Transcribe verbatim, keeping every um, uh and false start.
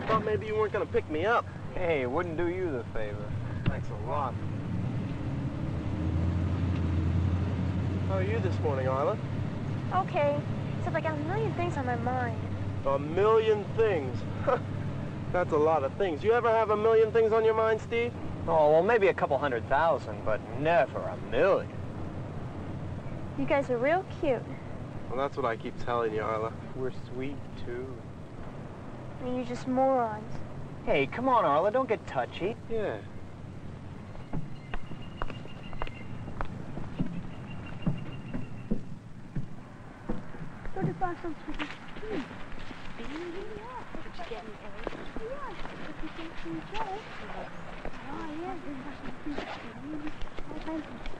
thought maybe you weren't going to pick me up. Hey, it wouldn't do you the favor. Thanks a lot. How are you this morning, Arla? Okay, except I got a million things on my mind. A million things? That's a lot of things. You ever have a million things on your mind, Steve? Oh, well, maybe a couple hundred thousand, but never a million. You guys are real cute. Well, that's what I keep telling you, Arla. We're sweet, too. And you're just morons. Hey, come on, Arla, don't get touchy. Yeah. thirty-five cents for this. Hmm. Did you get any eggs? Yeah, fifty cents for each other. Oh, yeah, there's all kinds of